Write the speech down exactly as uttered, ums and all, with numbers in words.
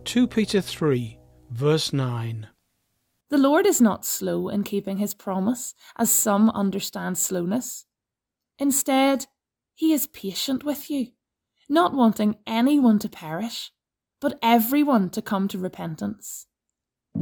Second Peter three, verse nine. The Lord is not slow in keeping his promise, as some understand slowness. Instead, he is patient with you, not wanting anyone to perish, but everyone to come to repentance.